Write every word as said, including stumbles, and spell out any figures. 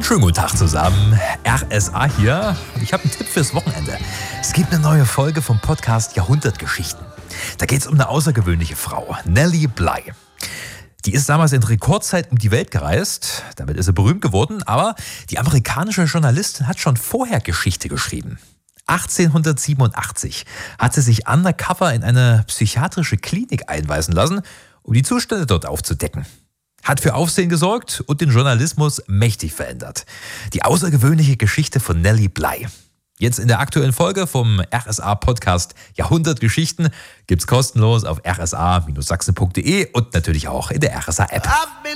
Schönen guten Tag zusammen, R S A hier. Ich habe einen Tipp fürs Wochenende. Es gibt eine neue Folge vom Podcast Jahrhundertgeschichten. Da geht es um eine außergewöhnliche Frau, Nellie Bly. Die ist damals in Rekordzeit um die Welt gereist. Damit ist sie berühmt geworden. Aber die amerikanische Journalistin hat schon vorher Geschichte geschrieben. achtzehnhundertsiebenundachtzig hat sie sich undercover in eine psychiatrische Klinik einweisen lassen, um die Zustände dort aufzudecken. Hat für Aufsehen gesorgt und den Journalismus mächtig verändert. Die außergewöhnliche Geschichte von Nellie Bly. Jetzt in der aktuellen Folge vom R S A-Podcast Jahrhundertgeschichten gibt's kostenlos auf r s a Bindestrich sachsen Punkt de und natürlich auch in der R S A-App.